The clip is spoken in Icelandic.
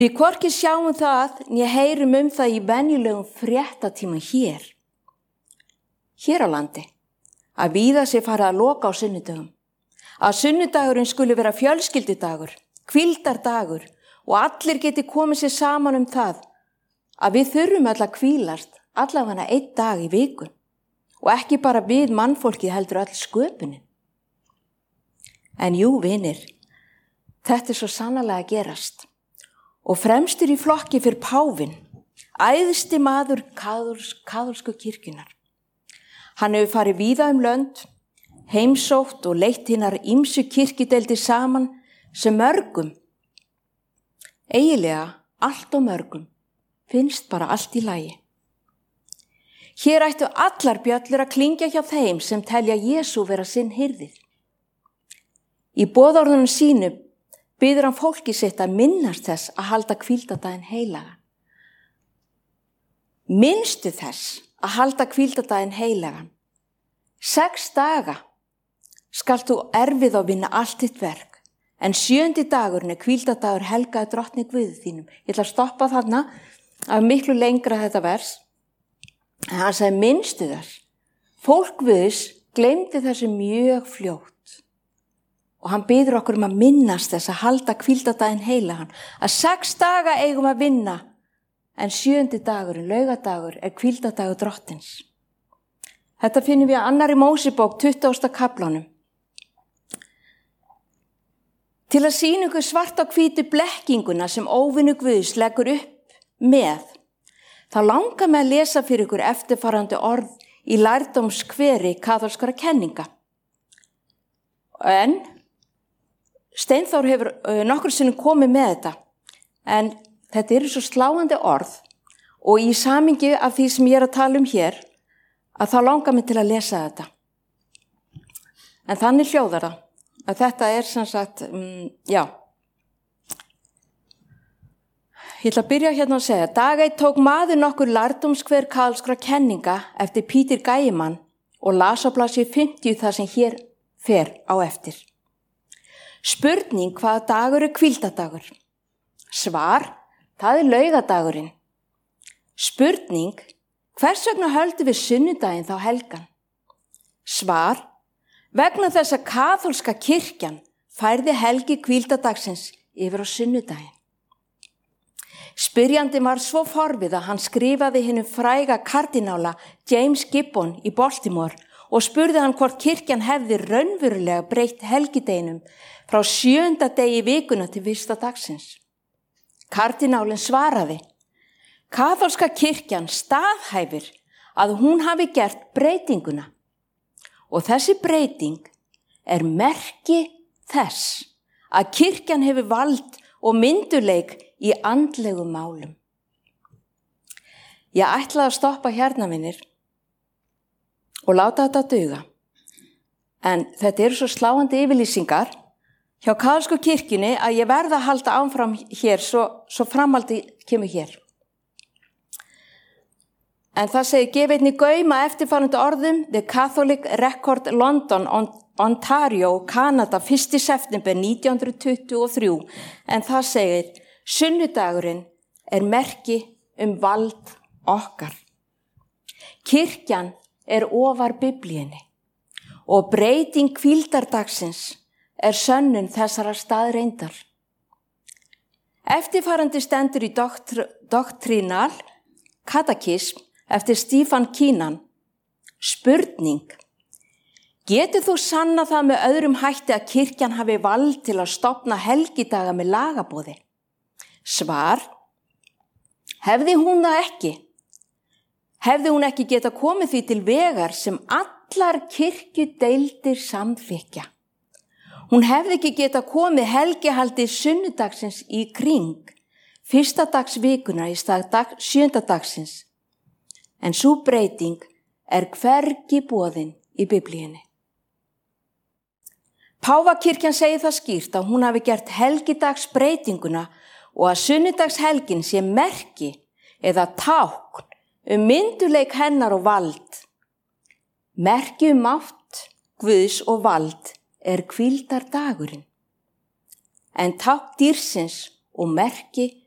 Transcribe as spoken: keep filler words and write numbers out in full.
Við hvorki sjáum það, né heyrum um það í venjulegum fréttatíma hér. Hér á landi, að víða sé farið að loka á sunnudögum. Að sunnudagurinn skuli vera fjölskyldudagur, hvíldardagur og allir geti komið sér saman um það að við þurfum öll að hvílast allavega einn dag í viku og ekki bara við mannfólkið heldur öll sköpunin. En jú, vinir, þetta er svo sannarlega að gerast og fremstur í flokki fyrir páfinn, æðsti maður kaþólsku kirkjunnar. Hann hefur farið víða um lönd, heimsótt og leitt hinar ýmsu kirkjudeildir saman sem mörgum, eiginlega allt og mörgum, finnst bara allt í lagi. Hér ættu allar bjöllur að klingja hjá þeim sem telja Jesú vera sinn hirðir. Í boðorðunum sínu biður hann fólki sitt að minnast þess að halda hvíldardaginn heilagan. Minnstu þess að halda hvíldardaginn heilagan. Sex daga skalt þú erfið og vinna allt þitt verk, en sjöndi dagurinn er hvíldardagur helgaði drottni Guði þínum. Ég ætla að stoppa þarna af miklu lengra þetta vers. En hann sagði minnstu þess. Fólk Guðs gleymdi þessu mjög fljótt. Og hann biður okkur um að minnast þess að halda hvíldardaginn heilagan. Að sex daga eigum að vinna, en sjöndi dagurinn, laugadagur, er hvíldardagur drottins. Þetta finnum við að annarri Mósebók tuttugasta kaflanum. Til að sýna ykkur svart á hvítu blekkinguna sem óvinur Guðs leggur upp með, þá langar mig að lesa fyrir ykkur eftirfarandi orð í lærdómskveri kaþólskra kenninga. En Steinþór hefur nokkur sinnum komið með þetta, en þetta eru svo sláandi orð og í samingi af því sem ég er að tala um hér, að þá langar mig til að lesa þetta. En þannig hljóðar það, að þetta er sem sagt, um, já. Ég ætla að byrja hérna að segja, dag eitt tók maður nokkur lærdómskver kaþólskra kenninga eftir Pítur Gæimann og las á blaðsíðu fimmtíu þar sem hér fer á eftir. Spurning, hvaða dagur er hvíldardagur? Svar, það er laugadagurinn. Spurning, hvers vegna höldum við sunnudaginn þá helgan? Svar, vegna þess að kaþólska kirkjan færði helgi hvíldardagsins yfir á sunnudaginn. Spyrjandi var svo forvið að hann skrifaði hinu fræga kardinála James Gibbon í Baltimore og spurði hann hvort kirkjan hefði raunverulega breytt helgideginum frá sjöunda degi vikuna til fyrsta dagsins. Kardinálinn svaraði, kaþólska kirkjan staðhæfir að hún hafi gert breytinguna og þessi breyting er merki þess að kirkjan hefur vald og myndugleik í andlegum málum. Ég ætlaði að stoppa hérna, vinir, og láta þetta duga. En þetta eru svo sláandi yfirlýsingar hjá kaþólsku kirkjunni að ég verða að halda áfram hér svo, svo framaldi kemur hér. En það segir, gef einnig gauma eftirfarandi orðum, The Catholic Record London, Ontario, Kanada, fyrsta september nítján hundruð tuttugu og þrjú. En það segir, sunnudagurinn er merki um vald okkar. Kirkjan er ofar Biblíunni og breyting hvíldardagsins er sönnun þessara staðreyndar. Eftirfarandi stendur í doktr, Doctrinal Catechism eftir Stephen Keenan. Spurning, getur þú sanna það með öðrum hætti að kirkjan hafi vald til að stofna helgidaga með lagaboði? Svar, hefði hún það ekki? Hefði hún ekki geta komið því til vegar sem allar kirkjudeildir samþykkja. Hún hefði ekki geta komið helgihaldi sunnudagsins í kring, fyrsta dags vikuna í stað dag, sjönda dagsins. En sú breyting er hvergi boðin í Biblíunni. Páfakirkjan segir það skýrt að hún hafi gert helgidagsbreytinguna og að sunnudagshelgin sé merki eða tákn um mynduleik hennar og vald. Merki um mátt, Guðs og vald er hvíldardagurinn. En tákn dýrsins og merki